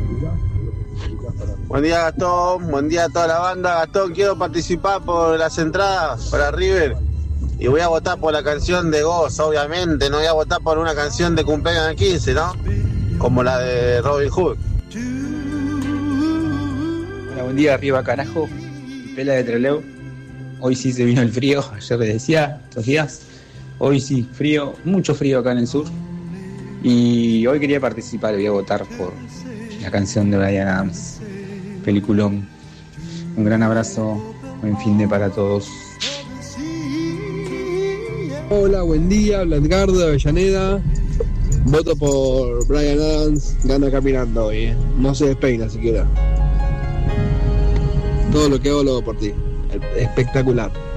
Buen día, Gastón. Buen día a toda la banda. Gastón, quiero participar por las entradas para River. Y voy a votar por la canción de Ghost, obviamente. No voy a votar por una canción de cumpleaños de 15, ¿no? Como la de Robin Hood. Hola, buen día, arriba carajo. Pela de Trelew. Hoy sí se vino el frío. Ayer les decía, estos días. Hoy sí, frío, mucho frío acá en el sur. Y hoy quería participar, voy a votar por la canción de Bryan Adams. Peliculón. Un gran abrazo, buen fin de para todos. Hola, buen día, habla Edgardo de Avellaneda. Voto por Bryan Adams, gana caminando hoy, no se despeina siquiera. Todo lo que hago lo hago por ti. Espectacular.